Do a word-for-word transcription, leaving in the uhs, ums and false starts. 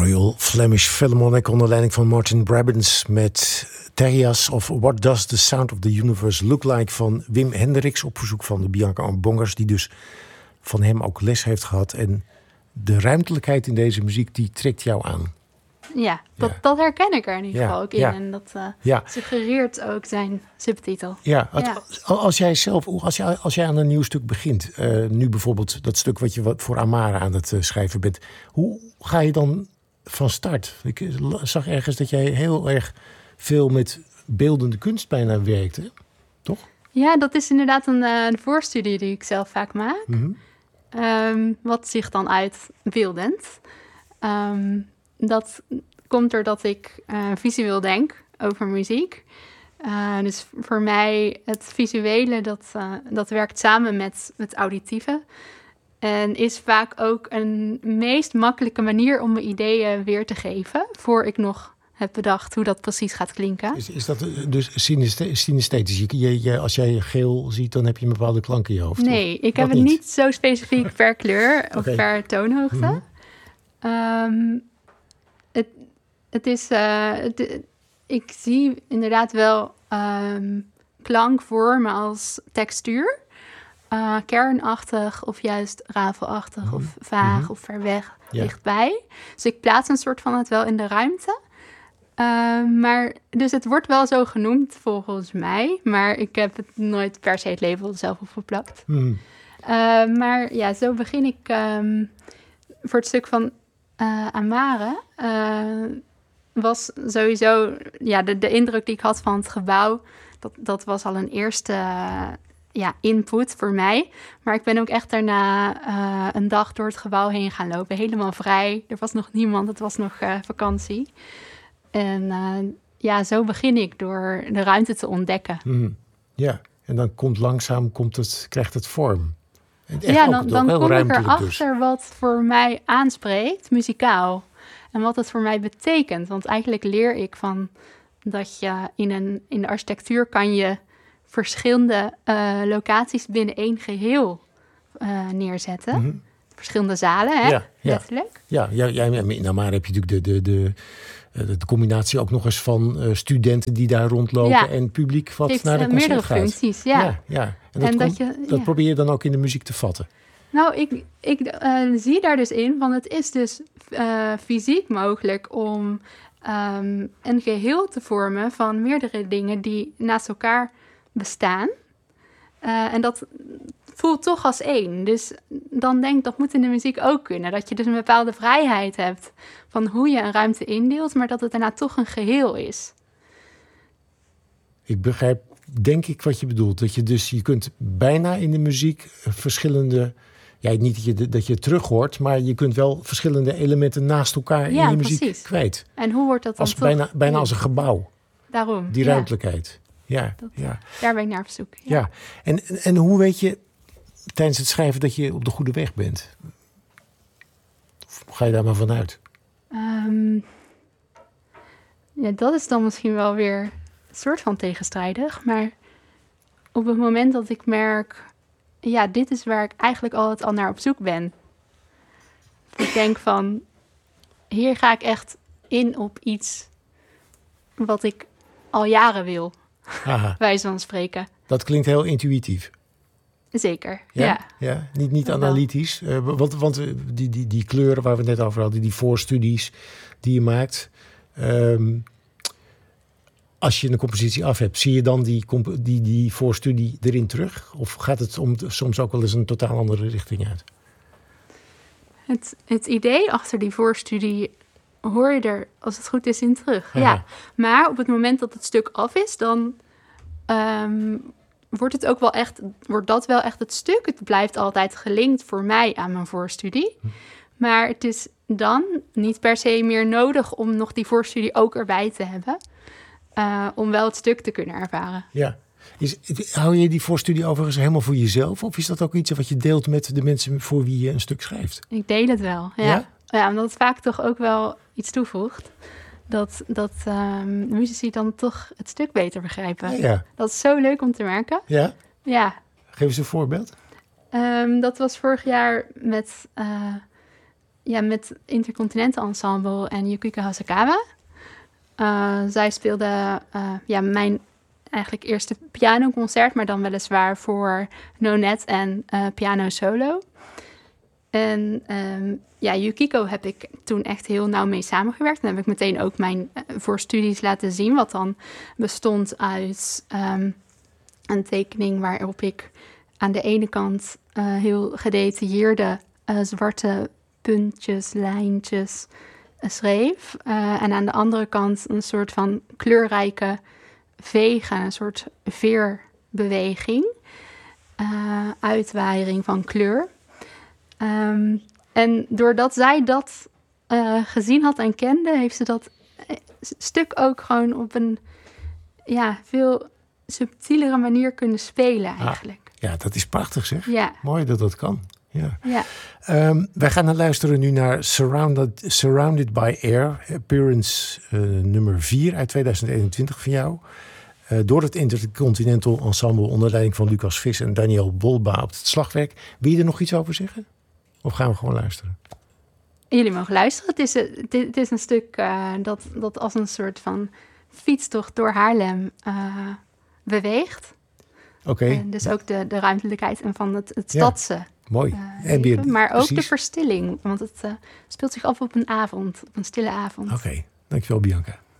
Royal Flemish Philharmonic onder leiding van Martin Brabants met Therias of What Does the Sound of the Universe Look Like van Wim Hendricks op verzoek van de Bianca Ambongers, die dus van hem ook les heeft gehad. En de ruimtelijkheid in deze muziek, die trekt jou aan. Ja, dat, ja. dat herken ik er in ieder ja. geval ook in. Ja. En dat uh, ja. suggereert ook zijn subtitel. Ja, ja. als jij zelf, als jij, als jij aan een nieuw stuk begint, uh, nu bijvoorbeeld dat stuk wat je voor Amara aan het uh, schrijven bent, hoe ga je dan van start? Ik zag ergens dat jij heel erg veel met beeldende kunst bijna werkte, toch? Ja, dat is inderdaad een, uh, een voorstudie die ik zelf vaak maak. Mm-hmm. Um, wat zich dan uit beeldend. Um, dat komt doordat ik uh, visueel denk over muziek. Uh, dus voor mij het visuele, dat, uh, dat werkt samen met het auditieve. En is vaak ook een meest makkelijke manier om mijn ideeën weer te geven, voor ik nog heb bedacht hoe dat precies gaat klinken. Is, is dat dus synesthetisch? Je, je, je, als jij geel ziet, dan heb je een bepaalde klank in je hoofd? Nee, of? ik heb dat het niet? niet zo specifiek per kleur of Okay. per toonhoogte. Mm-hmm. Um, het, het is... Uh, het, ik zie inderdaad wel um, klankvormen als textuur. Uh, kernachtig of juist rafelachtig Mm-hmm. of vaag Mm-hmm. of ver weg, ja. dichtbij. Dus ik plaats een soort van het wel in de ruimte. Uh, maar, dus het wordt wel zo genoemd volgens mij. Maar ik heb het nooit per se het label zelf opgeplakt. Mm-hmm. Uh, maar ja, zo begin ik um, voor het stuk van uh, Amare. Uh, was sowieso ja, de, de indruk die ik had van het gebouw. Dat, dat was al een eerste uh, ja, input voor mij. Maar ik ben ook echt daarna uh, een dag door het gebouw heen gaan lopen. Helemaal vrij. Er was nog niemand. Het was nog uh, vakantie. En uh, ja, zo begin ik door de ruimte te ontdekken. Mm-hmm. Ja, en dan komt langzaam, komt het, krijgt het vorm. Echt ja, ook, dan, dan heel kom ik erachter dus. wat voor mij aanspreekt, muzikaal. En wat het voor mij betekent. Want eigenlijk leer ik van dat je in, een, in de architectuur kan je verschillende uh, locaties binnen één geheel uh, neerzetten. Mm-hmm. Verschillende zalen, hè? Ja, ja. Letterlijk. Ja, ja, ja, in Amara heb je natuurlijk de, de, de, de combinatie ook nog eens van uh, studenten die daar rondlopen ja. en publiek wat heeft, naar de uh, concert meerdere gaat. functies, ja. ja, ja. En dat, en komt, dat, je, dat ja. probeer je dan ook in de muziek te vatten. Nou, ik, ik uh, zie daar dus in, van het is dus uh, fysiek mogelijk om um, een geheel te vormen van meerdere dingen die naast elkaar bestaan. Uh, en dat voelt toch als één. Dus dan denk ik, dat moet in de muziek ook kunnen. Dat je dus een bepaalde vrijheid hebt van hoe je een ruimte indeelt, maar dat het daarna toch een geheel is. Ik begrijp, denk ik, wat je bedoelt. Dat je dus, je kunt bijna in de muziek verschillende... Ja, niet dat je, dat je het terug hoort, maar je kunt wel verschillende elementen naast elkaar ja, in je muziek precies. kwijt. En hoe wordt dat dan als toch? Bijna, bijna als een gebouw. Daarom, Die ja. ruimtelijkheid. Ja, dat, ja. Daar ben ik naar op zoek. Ja. ja. En, en hoe weet je tijdens het schrijven dat je op de goede weg bent? Of ga je daar maar vanuit? Um, ja, dat is dan misschien wel weer een soort van tegenstrijdig. Maar op het moment dat ik merk... Ja, dit is waar ik eigenlijk altijd al naar op zoek ben. Ik denk van... Hier ga ik echt in op iets... wat ik al jaren wil. Aha. Wijze van spreken. Dat klinkt heel intuïtief. Zeker, ja. ja. ja. Niet, niet analytisch. Uh, want want uh, die, die, die kleuren waar we het net over hadden... die voorstudies die je maakt... Um, als je een compositie af hebt, zie je dan die, die, die voorstudie erin terug? Of gaat het om, soms ook wel eens een totaal andere richting uit? Het, het idee achter die voorstudie hoor je er, als het goed is, in terug. Aha. Ja. Maar op het moment dat het stuk af is, dan um, wordt het ook wel echt, wordt dat wel echt het stuk. Het blijft altijd gelinkt voor mij aan mijn voorstudie. Hm. Maar het is dan niet per se meer nodig om nog die voorstudie ook erbij te hebben. Uh, om wel het stuk te kunnen ervaren. Ja. Is, hou je die voorstudie overigens helemaal voor jezelf? Of is dat ook iets wat je deelt met de mensen voor wie je een stuk schrijft? Ik deel het wel, ja. Ja, ja omdat het vaak toch ook wel iets toevoegt. Dat, dat um, muzici dan toch het stuk beter begrijpen. Ja, ja. Dat is zo leuk om te merken. Ja? Ja. Geef eens een voorbeeld. Um, dat was vorig jaar met... Uh, ja, met Intercontinental Ensemble en Yukiko Hasegawa. Uh, zij speelde uh, ja, mijn eigenlijk eerste pianoconcert, maar dan weliswaar voor nonet en uh, piano solo. En um, ja, Yukiko heb ik toen echt heel nauw mee samengewerkt. Dan heb ik meteen ook mijn uh, voorstudies laten zien, wat dan bestond uit um, een tekening waarop ik aan de ene kant uh, heel gedetailleerde uh, zwarte puntjes, lijntjes uh, schreef. Uh, en aan de andere kant een soort van kleurrijke vegen, een soort veerbeweging, uh, uitwaaiering van kleur. Um, en doordat zij dat uh, gezien had en kende, heeft ze dat stuk ook gewoon op een ja, veel subtielere manier kunnen spelen eigenlijk. Ah, ja, dat is prachtig zeg. Ja. Mooi dat dat kan. Ja. Ja. Um, wij gaan dan luisteren nu naar Surrounded, Surrounded by Air, appearance uh, nummer vier uit tweeduizend eenentwintig van jou. Uh, door het Intercontinental Ensemble onder leiding van Lucas Vis en Daniel Bolba op het slagwerk. Wil je er nog iets over zeggen? Of gaan we gewoon luisteren? Jullie mogen luisteren. Het is een, het is een stuk uh, dat, dat als een soort van fietstocht door Haarlem uh, beweegt. Oké. Okay. Uh, dus ook de, de ruimtelijkheid en van het, het stadse. Ja, mooi. Uh, en weer, maar precies. Ook de verstilling. Want het uh, speelt zich af op een avond, op een stille avond. Oké, okay. Dankjewel Bianca.